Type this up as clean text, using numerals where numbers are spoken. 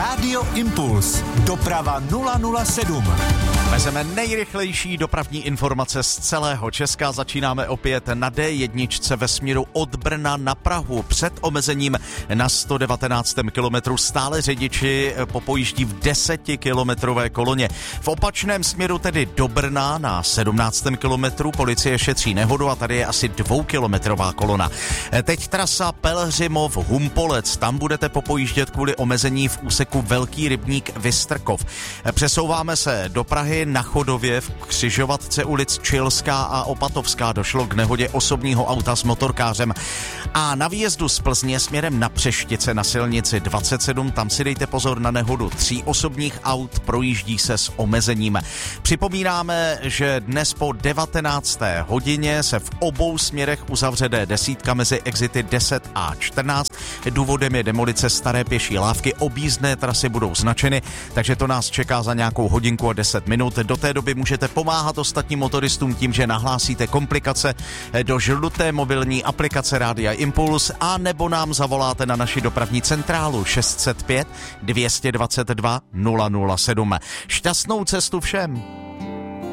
Rádio Impuls. Doprava 007. Vezeme nejrychlejší dopravní informace z celého Česka. Začínáme opět na D1 ve směru od Brna na Prahu. Před omezením na 119. kilometru stále řidiči popojíždí v 10kilometrové koloně. V opačném směru tedy do Brna na 17. kilometru policie šetří nehodu a tady je asi 2kilometrová kolona. Teď trasa Pelhřimov-Humpolec. Tam budete popojíždět kvůli omezení v úseku Velký Rybník Vystrkov. Přesouváme se do Prahy. Na Chodově v křižovatce ulic Čilská a Opatovská došlo k nehodě osobního auta s motorkářem. A na výjezdu z Plzně směrem na Přeštice na silnici 27, tam si dejte pozor na nehodu 3 osobních aut, projíždí se s omezením. Připomínáme, že dnes po 19. hodině se v obou směrech uzavře D10 mezi exity 10 a 14. Důvodem je demolice staré pěší lávky, objízdné trasy budou značeny, takže to nás čeká za nějakou hodinku a 10 minut. Do té doby můžete pomáhat ostatním motoristům tím, že nahlásíte komplikace do žluté mobilní aplikace Rádia Impuls a nebo nám zavoláte na naši dopravní centrálu 605 222 007. Šťastnou cestu všem!